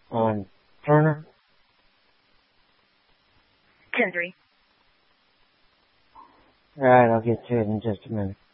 on Turner. 10-3. Alright, I'll get to it in just a minute.